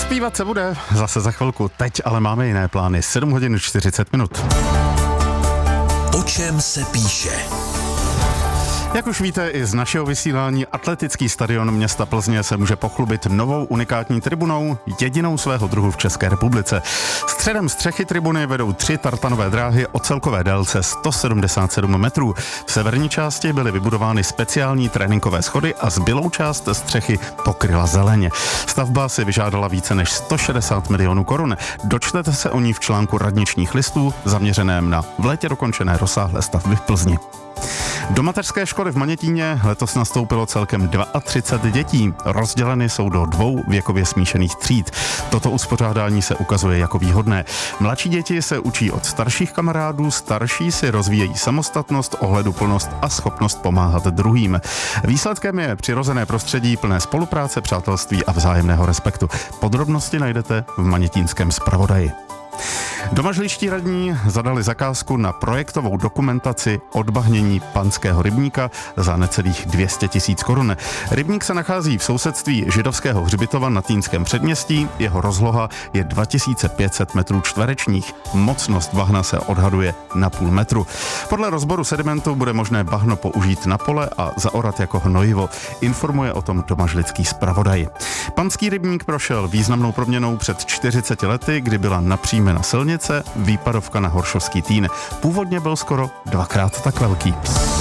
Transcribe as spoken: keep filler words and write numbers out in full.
Zpívat se bude zase za chvilku, teď ale máme jiné plány. sedm hodin čtyřicet minut. O čem se píše? Jak už víte, i z našeho vysílání atletický stadion města Plzně se může pochlubit novou unikátní tribunou, jedinou svého druhu v České republice. Středem střechy tribuny vedou tři tartanové dráhy o celkové délce sto sedmdesát sedm metrů. V severní části byly vybudovány speciální tréninkové schody a zbylou část střechy pokryla zeleně. Stavba si vyžádala více než sto šedesát milionů korun. Dočtete se o ní v článku Radničních listů zaměřeném na v létě dokončené rozsáhlé stavby v Plzni. Do mateřské školy v Manětíně letos nastoupilo celkem třicet dva dětí. Rozděleny jsou do dvou věkově smíšených tříd. Toto uspořádání se ukazuje jako výhodné. Mladší děti se učí od starších kamarádů, starší si rozvíjejí samostatnost, ohleduplnost a schopnost pomáhat druhým. Výsledkem je přirozené prostředí plné spolupráce, přátelství a vzájemného respektu. Podrobnosti najdete v Manětínském zpravodaji. Domažličtí radní zadali zakázku na projektovou dokumentaci odbahnění Panského rybníka za necelých dvě stě tisíc korun. Rybník se nachází v sousedství židovského hřbitova na Týnském předměstí, jeho rozloha je dva tisíce pět set metrů čtverečních, mocnost bahna se odhaduje na půl metru. Podle rozboru sedimentu bude možné bahno použít na pole a zaorat jako hnojivo, informuje o tom domažlický zpravodaj. Panský rybník prošel významnou proměnou před čtyřiceti lety, kdy byla napříjmena silnice, výpadovka na Horšovský Týn. Původně byl skoro dvakrát tak velký.